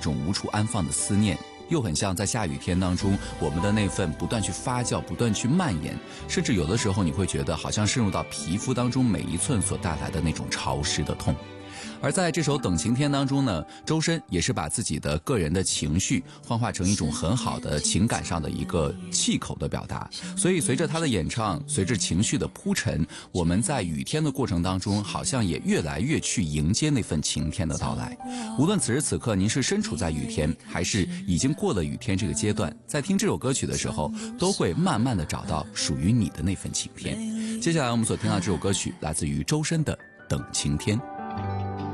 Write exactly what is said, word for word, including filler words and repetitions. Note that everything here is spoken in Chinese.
种无处安放的思念，又很像在下雨天当中我们的那份不断去发酵，不断去蔓延，甚至有的时候你会觉得好像渗入到皮肤当中每一寸所带来的那种潮湿的痛。而在这首《等晴天》当中呢，周深也是把自己的个人的情绪幻化成一种很好的情感上的一个气口的表达，所以随着他的演唱，随着情绪的铺陈，我们在雨天的过程当中好像也越来越去迎接那份晴天的到来。无论此时此刻您是身处在雨天，还是已经过了雨天这个阶段，在听这首歌曲的时候，都会慢慢的找到属于你的那份晴天。接下来我们所听到这首歌曲来自于周深的《等晴天》。